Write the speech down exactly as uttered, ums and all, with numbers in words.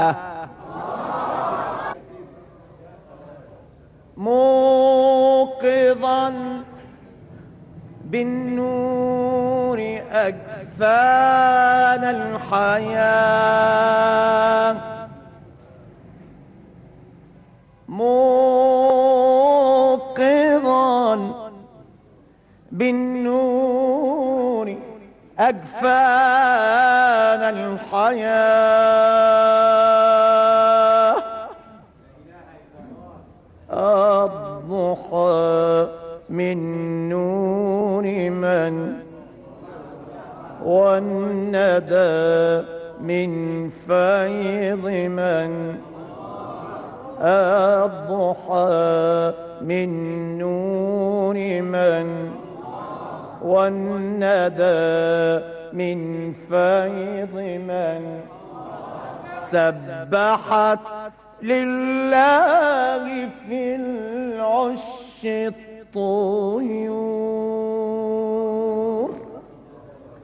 موقظا بالنور أكفان الحياة، موقظا بالنور أكفان الحياة، الضحى من نور من، والندى من فيض من، الضحى من نور من، والندى من فيض من. سبحت لله في العش الطيور،